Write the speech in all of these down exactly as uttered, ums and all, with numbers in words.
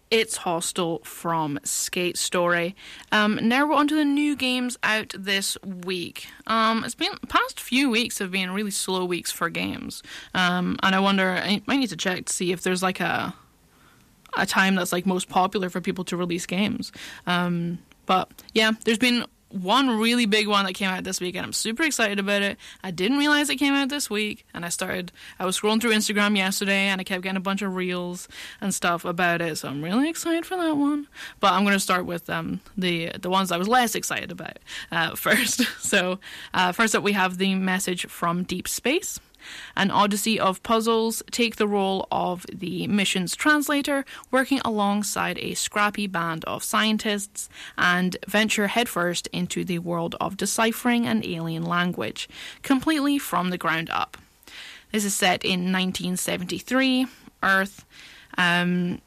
It's Hostel from Skate Story. Um, now we're on to the new games out this week. Um, it's been past few weeks have been really slow weeks for games, um, and I wonder I might need to check to see if there's like a a time that's like most popular for people to release games. Um, but yeah, there's been one really big one that came out this week, and I'm super excited about it. I didn't realize it came out this week, and I started, I was scrolling through Instagram yesterday, and I kept getting a bunch of reels and stuff about it, so I'm really excited for that one. But I'm going to start with um, the the ones I was less excited about uh, first. So uh, first up, we have the message from Deep Space. An odyssey of puzzles take the role of the mission's translator, working alongside a scrappy band of scientists, and venture headfirst into the world of deciphering an alien language, completely from the ground up. This is set in nineteen seventy-three, Earth. Um,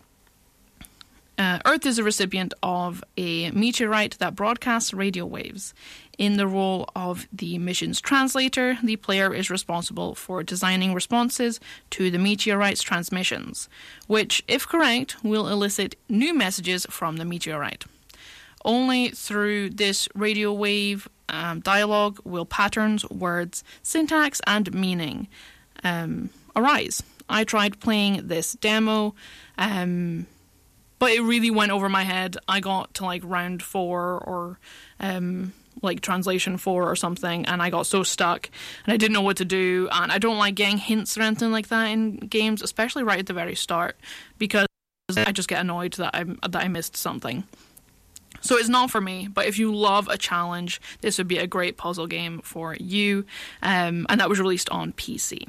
uh, Earth is a recipient of a meteorite that broadcasts radio waves. In the role of the mission's translator, the player is responsible for designing responses to the meteorite's transmissions, which, if correct, will elicit new messages from the meteorite. Only through this radio wave um, dialogue will patterns, words, syntax, and meaning um, arise. I tried playing this demo, um, but it really went over my head. I got to like round four or um, like translation four or something, and I got so stuck and I didn't know what to do, and I don't like getting hints or anything like that in games, especially right at the very start, because I just get annoyed that I that I missed something. So it's not for me, but if you love a challenge, this would be a great puzzle game for you, um, and that was released on P C.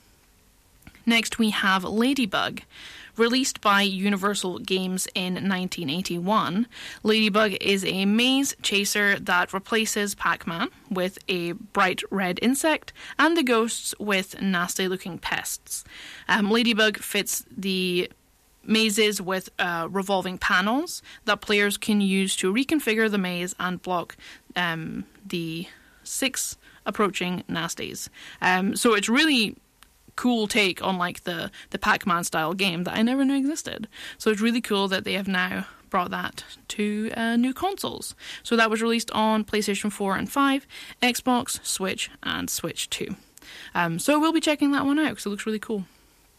Next we have Ladybug. Released by Universal Games in nineteen eighty-one, Ladybug is a maze chaser that replaces Pac-Man with a bright red insect and the ghosts with nasty-looking pests. Um, Ladybug fits the mazes with uh, revolving panels that players can use to reconfigure the maze and block um, the six approaching nasties. Um, so it's really cool take on like the the Pac-Man style game that I never knew existed. So it's really cool that they have now brought that to uh, new consoles. So that was released on PlayStation four and five, Xbox, Switch, and Switch two. Um, so we'll be checking that one out because it looks really cool.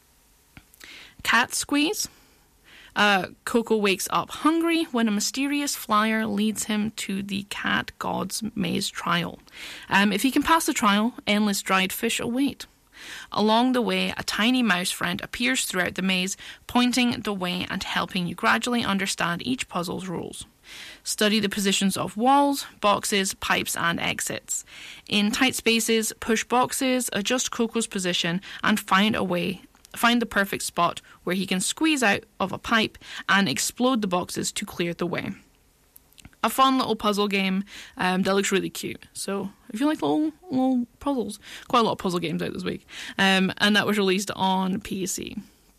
Cat Squeeze. Uh, Coco wakes up hungry when a mysterious flyer leads him to the cat god's maze trial. Um, if he can pass the trial, endless dried fish await. Along the way, a tiny mouse friend appears throughout the maze, pointing the way and helping you gradually understand each puzzle's rules. Study the positions of walls, boxes, pipes, and exits. In tight spaces, push boxes, adjust Coco's position, and find a way, find the perfect spot where he can squeeze out of a pipe and explode the boxes to clear the way. A fun little puzzle game um, that looks really cute. So if you like little little puzzles, quite a lot of puzzle games out this week. Um, and that was released on P C.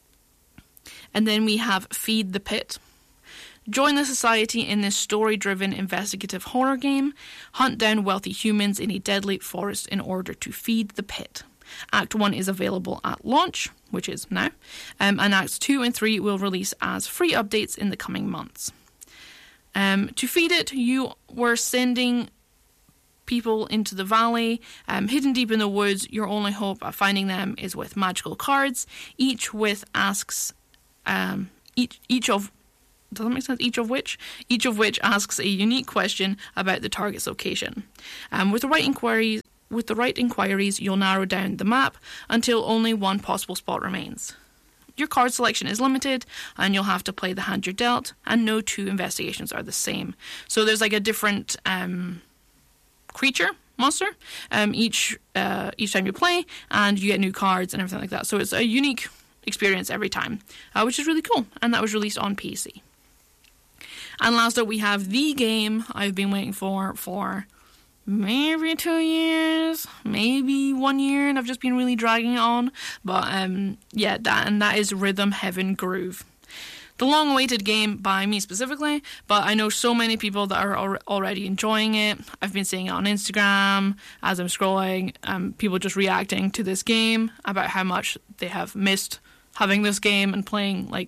And then we have Feed the Pit. Join the society in this story-driven investigative horror game. Hunt down wealthy humans in a deadly forest in order to feed the pit. Act one is available at launch, which is now. Um, and Acts two and three will release as free updates in the coming months. Um, to feed it, you were sending people into the valley, um, hidden deep in the woods. Your only hope of finding them is with magical cards, each with asks, um, each each of, does that make sense? Each of which, each of which asks a unique question about the target's location. Um, with the right inquiries, with the right inquiries, you'll narrow down the map until only one possible spot remains. Your card selection is limited, and you'll have to play the hand you're dealt, and no two investigations are the same. So there's like a different um, creature, monster, um, each uh, each time you play, and you get new cards and everything like that. So it's a unique experience every time, uh, which is really cool, and that was released on P C. And last up, we have the game I've been waiting for for maybe two years, maybe one year, and I've just been really dragging it on. But um, yeah, that and that is Rhythm Heaven Groove. The long-awaited game by me specifically, but I know so many people that are al- already enjoying it. I've been seeing it on Instagram as I'm scrolling, um, people just reacting to this game about how much they have missed having this game and playing like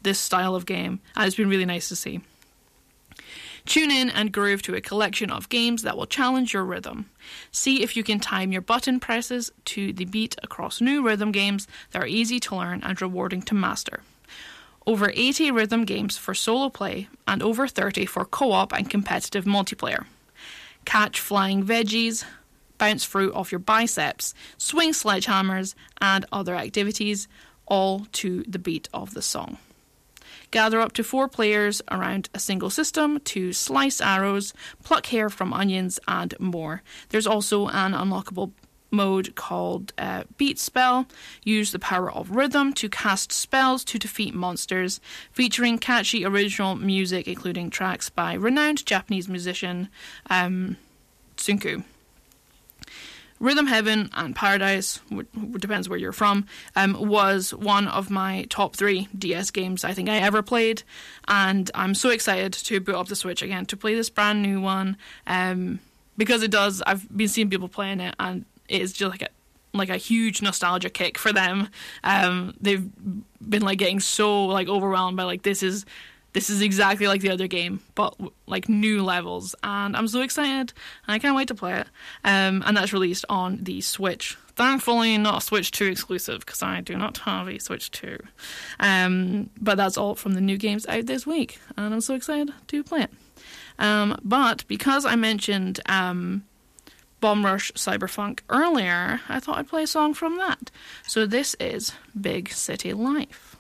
this style of game, and it's been really nice to see. Tune in and groove to a collection of games that will challenge your rhythm. See if you can time your button presses to the beat across new rhythm games that are easy to learn and rewarding to master. Over eighty rhythm games for solo play and over thirty for co-op and competitive multiplayer. Catch flying veggies, bounce fruit off your biceps, swing sledgehammers, and other activities, all to the beat of the song. Gather up to four players around a single system to slice arrows, pluck hair from onions, and more. There's also an unlockable mode called uh, Beat Spell. Use the power of rhythm to cast spells to defeat monsters, featuring catchy original music, including tracks by renowned Japanese musician um, Tsunku. Rhythm Heaven and Paradise, which depends where you're from, um, was one of my top three D S games I think I ever played, and I'm so excited to boot up the Switch again to play this brand new one, um, because it does. I've been seeing people playing it, and it is just like a like a huge nostalgia kick for them. Um, they've been like getting so like overwhelmed by like this is. This is exactly like the other game, but like new levels, and I'm so excited, and I can't wait to play it. Um, and that's released on the Switch. Thankfully, not a Switch two exclusive, because I do not have a Switch two. Um, but that's all from the new games out this week, and I'm so excited to play it. Um, but because I mentioned um, Bomb Rush Cyberfunk earlier, I thought I'd play a song from that. So this is Big City Life.